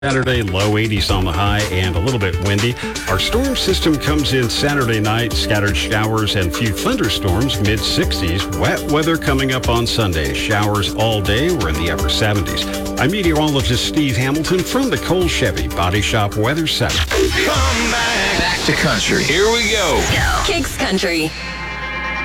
Saturday, low 80s on the high and a little bit windy. Our storm system comes in Saturday night, scattered showers and few thunderstorms, mid-60s. Wet weather coming up on Sunday. Showers all day. We're in the upper 70s. I'm meteorologist Steve Hamilton from the Cole Chevy Body Shop Weather Center. Come back to country. Here we go. Kicks Country.